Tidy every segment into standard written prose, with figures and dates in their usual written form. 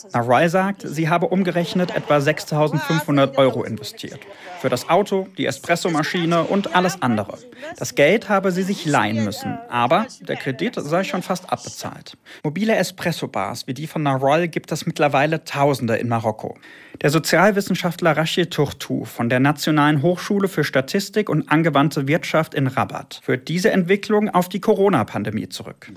Nawal sagt, sie habe umgerechnet etwa 6.500 € investiert. Für das Auto, die Espressomaschine und alles andere. Das Geld habe sie sich leihen müssen, aber der Kredit sei schon fast abbezahlt. Mobile Espresso-Bars wie die von Nawal gibt es mittlerweile Tausende in Marokko. Der Sozialwissenschaftler Rachid Tourtou von der Nationalen Hochschule für Statistik und angewandte Wirtschaft in Rabat führt diese Entwicklung auf die Corona-Pandemie zurück.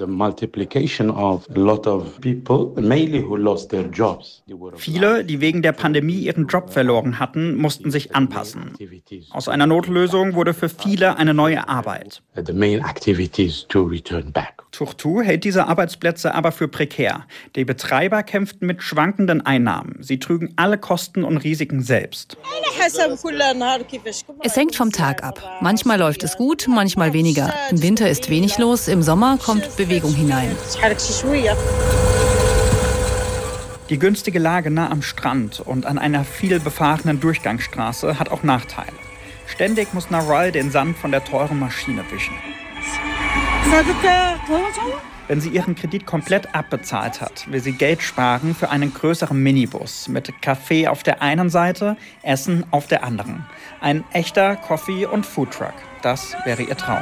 Viele, die wegen der Pandemie ihren Job verloren hatten, mussten sich anpassen. Aus einer Notlösung wurde für viele eine neue Arbeit. Tourtou hält diese Arbeitsplätze aber für prekär. Die Betreiber kämpften mit schwankenden Einnahmen. Sie trügen alle Kosten und Risiken selbst. Es hängt vom Tag ab. Manchmal läuft es gut, manchmal weniger. Im Winter ist wenig los, im Sommer kommt Bewegung hinein. Die günstige Lage nah am Strand und an einer viel befahrenen Durchgangsstraße hat auch Nachteile. Ständig muss Nawal den Sand von der teuren Maschine wischen. Wenn sie ihren Kredit komplett abbezahlt hat, will sie Geld sparen für einen größeren Minibus mit Kaffee auf der einen Seite, Essen auf der anderen. Ein echter Coffee- und Foodtruck. Das wäre ihr Traum.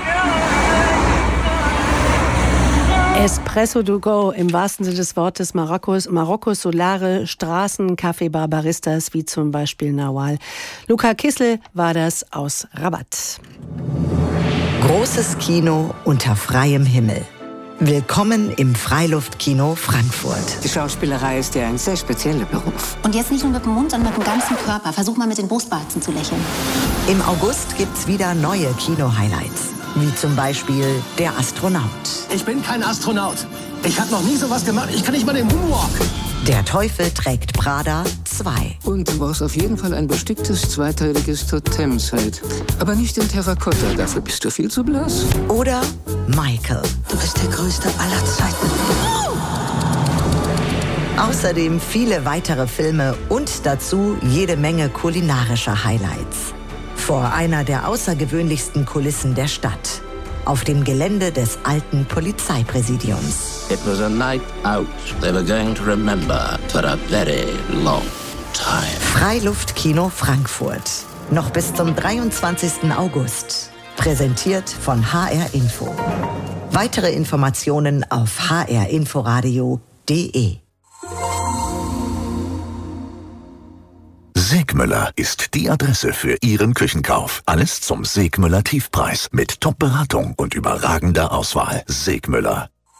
Espresso to go im wahrsten Sinne des Wortes. Marokkos solare Straßen, Kaffeebar, Baristas wie zum Beispiel Nawal. Luca Kissel war das aus Rabat. Großes Kino unter freiem Himmel. Willkommen im Freiluftkino Frankfurt. Die Schauspielerei ist ja ein sehr spezieller Beruf. Und jetzt nicht nur mit dem Mund, sondern mit dem ganzen Körper. Versuch mal mit den Brustwarzen zu lächeln. Im August gibt's wieder neue Kino-Highlights. Wie zum Beispiel Der Astronaut. Ich bin kein Astronaut. Ich habe noch nie sowas gemacht. Ich kann nicht mal den Moonwalk. Der Teufel trägt Prada 2. Und du brauchst auf jeden Fall ein besticktes zweiteiliges Totemset. Aber nicht in Terrakotta, dafür bist du viel zu blass. Oder Michael. Du bist der Größte aller Zeiten. Außerdem viele weitere Filme und dazu jede Menge kulinarischer Highlights. Vor einer der außergewöhnlichsten Kulissen der Stadt. Auf dem Gelände des alten Polizeipräsidiums. It was a night out they were going to remember for a very long time. Freiluftkino Frankfurt. Noch bis zum 23. August. Präsentiert von HR Info. Weitere Informationen auf hrinforadio.de. Segmüller ist die Adresse für Ihren Küchenkauf. Alles zum Segmüller Tiefpreis mit Top-Beratung und überragender Auswahl. Segmüller.